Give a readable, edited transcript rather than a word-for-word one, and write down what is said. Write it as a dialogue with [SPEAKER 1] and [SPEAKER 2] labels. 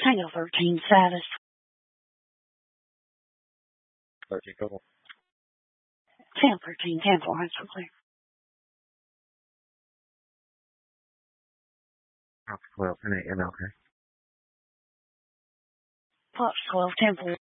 [SPEAKER 1] Tango 13 status.
[SPEAKER 2] 13 total.
[SPEAKER 1] 10-13, 10-4, that's so clear.
[SPEAKER 2] Fox 12, 10-8, MLK.
[SPEAKER 1] Fox 12, 10-4.